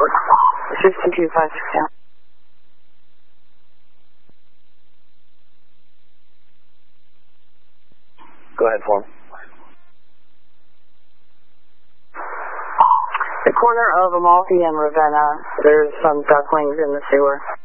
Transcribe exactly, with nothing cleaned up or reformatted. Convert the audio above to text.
report. sixty-two five six zero. Go ahead, form. The corner of Amalfi and Ravenna, there's some ducklings in the sewer.